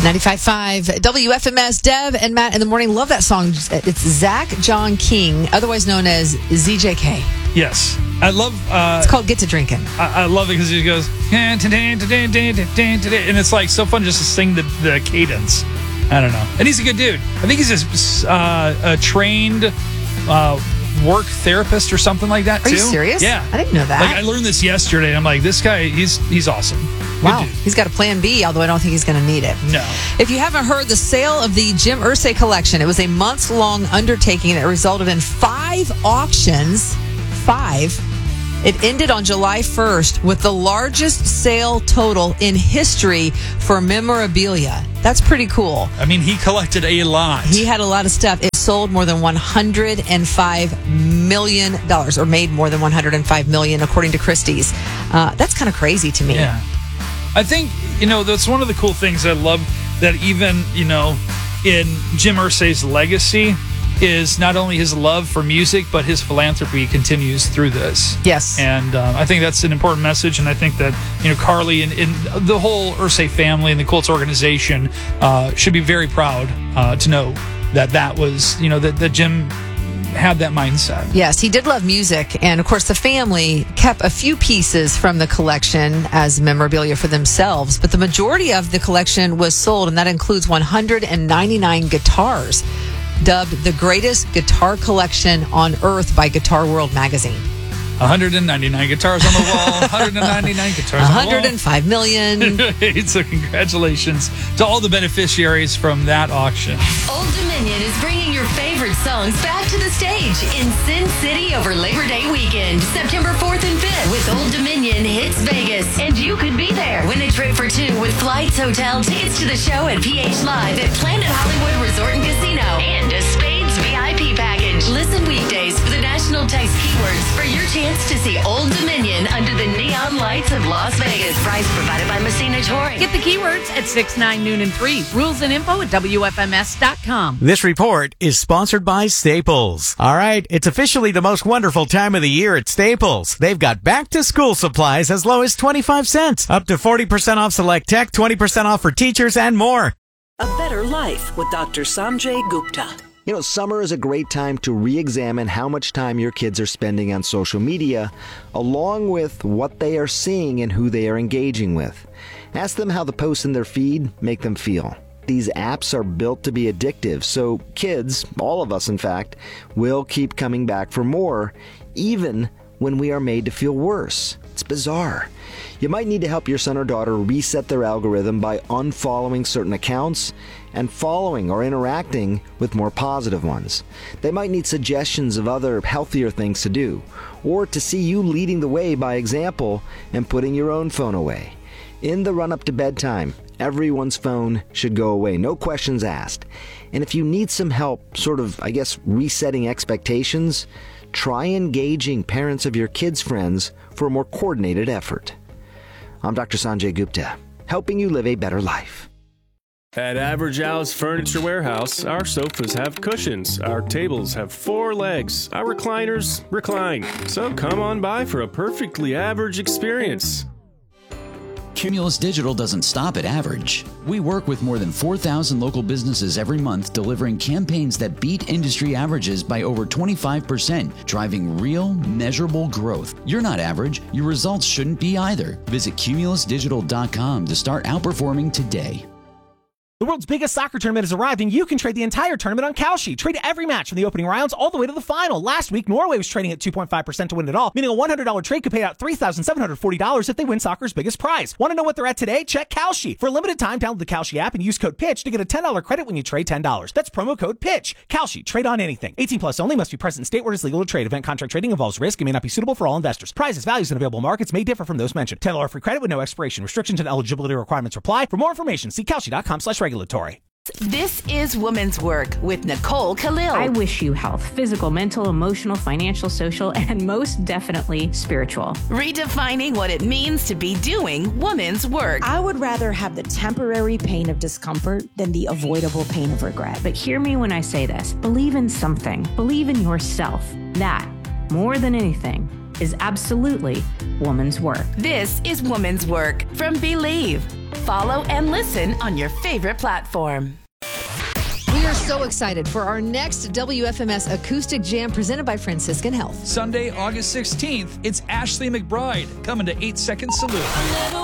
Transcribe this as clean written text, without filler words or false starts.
95.5 WFMS. Dev and Matt in the morning. Love that song. It's Zach John King, otherwise known as ZJK. Yes. I love... it's called Get to Drinking. I love it because he goes... And it's like so fun just to sing the cadence. I don't know. And he's a good dude. I think he's a trained work therapist or something like that, too. Are you serious? Yeah. I didn't know that. Like, I learned this yesterday, and I'm like, this guy, he's awesome. Wow. He's got a plan B, although I don't think he's going to need it. No. If you haven't heard, the sale of the Jim Irsay collection, it was a months-long undertaking that resulted in 5 auctions. 5. It ended on July 1st with the largest sale total in history for memorabilia. That's pretty cool. I mean, he collected a lot. He had a lot of stuff. It sold more than $105 million, or made more than $105 million, according to Christie's. That's kind of crazy to me. Yeah. I think, that's one of the cool things I love, that even, in Jim Irsay's legacy is not only his love for music, but his philanthropy continues through this. Yes. And I think that's an important message, and I think that, Carly and the whole Irsay family and the Colts organization should be very proud to know that was, that Jim had that mindset. Yes, he did love music, and of course the family kept a few pieces from the collection as memorabilia for themselves, but the majority of the collection was sold, and that includes 199 guitars, dubbed the greatest guitar collection on earth by Guitar World magazine. 199 guitars on the wall, 199 guitars on the wall. 105 million. So congratulations to all the beneficiaries from that auction. Old Dominion is bringing your favorite songs back to the stage in Sin City over Labor Day weekend, September 4th and 5th with Old Dominion Hits Vegas. And you could be there. Win a trip for 2 with flights, hotel, tickets to the show at PH Live at Planet Hollywood Resort and Casino, and a Spades VIP package. Listen weekdays for the national text keywords for your chance to see Old Dominion under the neon lights of Las Vegas. Prize provided by Messina Touring. Get the keywords at 6, 9, noon, and 3. Rules and info at WFMS.com. This report is sponsored by Staples. All right, it's officially the most wonderful time of the year at Staples. They've got back-to-school supplies as low as 25 cents, up to 40% off select tech, 20% off for teachers, and more. A Better Life with Dr. Sanjay Gupta. Summer is a great time to re-examine how much time your kids are spending on social media, along with what they are seeing and who they are engaging with. Ask them how the posts in their feed make them feel. These apps are built to be addictive, so kids, all of us in fact, will keep coming back for more, even when we are made to feel worse. It's bizarre. You might need to help your son or daughter reset their algorithm by unfollowing certain accounts and following or interacting with more positive ones. They might need suggestions of other healthier things to do, or to see you leading the way by example and putting your own phone away. In the run-up to bedtime, everyone's phone should go away, no questions asked. And if you need some help, resetting expectations, try engaging parents of your kids' friends for a more coordinated effort. I'm Dr. Sanjay Gupta, helping you live a better life. At Average Al's Furniture Warehouse, our sofas have cushions, our tables have 4 legs, our recliners recline. So come on by for a perfectly average experience. Cumulus Digital doesn't stop at average. We work with more than 4,000 local businesses every month, delivering campaigns that beat industry averages by over 25%, driving real, measurable growth. You're not average. Your results shouldn't be either. Visit cumulusdigital.com to start outperforming today. The world's biggest soccer tournament has arrived, and you can trade the entire tournament on Kalshi. Trade every match from the opening rounds all the way to the final. Last week, Norway was trading at 2.5% to win it all, meaning a $100 trade could pay out $3,740 if they win soccer's biggest prize. Want to know what they're at today? Check Kalshi. For a limited time, download the Kalshi app and use code PITCH to get a $10 credit when you trade $10. That's promo code PITCH. Kalshi. Trade on anything. 18 plus only. Must be present in state where it's legal to trade. Event contract trading involves risk and may not be suitable for all investors. Prizes, values, and available markets may differ from those mentioned. $10 free credit with no expiration. Restrictions and eligibility requirements apply. For more information, see Kalshi.com/regulatory. This is Women's Work with Nicole Khalil. I wish you health, physical, mental, emotional, financial, social, and most definitely spiritual. Redefining what it means to be doing women's work. I would rather have the temporary pain of discomfort than the avoidable pain of regret. But hear me when I say this. Believe in something. Believe in yourself. That, more than anything, is absolutely woman's work. This is Woman's Work from Believe. follow, and listen on your favorite platform. We are so excited for our next WFMS Acoustic Jam presented by Franciscan Health. Sunday, August 16th, it's Ashley McBride coming to 8 Second Salute.